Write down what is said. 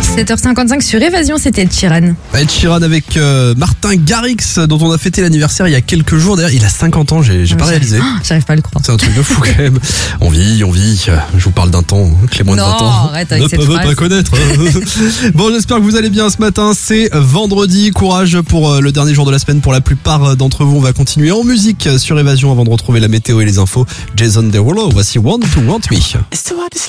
7h55 sur Évasion, c'était Ed Sheeran. Ed Sheeran avec Martin Garrix, dont on a fêté l'anniversaire il y a quelques jours. D'ailleurs, il a 50 ans, j'ai pas réalisé. J'arrive pas à le croire. C'est un truc de fou quand même. On vit. Je vous parle d'un temps que les moins de 20 ans arrête avec ne cette peuvent phrase. pas connaître. Bon, j'espère que vous allez bien ce matin. C'est vendredi. Courage pour le dernier jour de la semaine. Pour la plupart d'entre vous, on va continuer en musique sur Évasion avant de retrouver la météo et les infos. Jason Derulo, voici Want to Want Me.